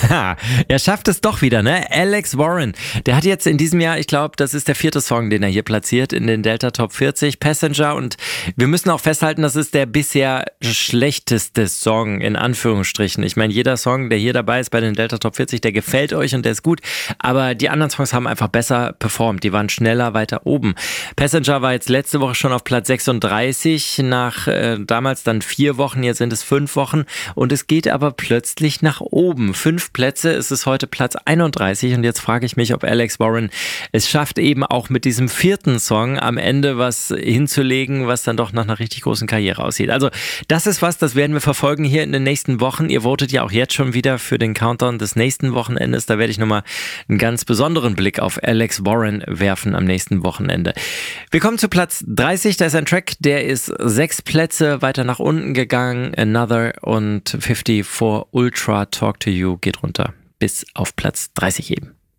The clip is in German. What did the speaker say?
Er schafft es doch wieder, ne? Alex Warren. Der hat jetzt in diesem Jahr, ich glaube, das ist der 4. Song, den er hier platziert in den Delta Top 40, Passenger. Und wir müssen auch festhalten, das ist der bisher schlechteste Song, in Anführungsstrichen. Ich meine, jeder Song, der hier dabei ist bei den Delta Top 40, der gefällt euch und der ist gut. Aber die anderen Songs haben einfach besser performt. Die waren schneller weiter oben. Passenger war jetzt letzte Woche schon auf Platz 36, nach damals dann 4 Wochen, jetzt sind es 5 Wochen. Und es geht aber plötzlich nach oben. 5 Plätze, es ist heute Platz 31 und jetzt frage ich mich, ob Alex Warren es schafft, eben auch mit diesem 4. Song am Ende was hinzulegen, was dann doch nach einer richtig großen Karriere aussieht. Also das ist was, das werden wir verfolgen hier in den nächsten Wochen. Ihr votet ja auch jetzt schon wieder für den Countdown des nächsten Wochenendes. Da werde ich nochmal einen ganz besonderen Blick auf Alex Warren werfen am nächsten Wochenende. Wir kommen zu Platz 30, da ist ein Track, der ist 6 Plätze weiter nach unten gegangen. Another und 54 Ultra Talk to You geht runter bis auf Platz 30 eben.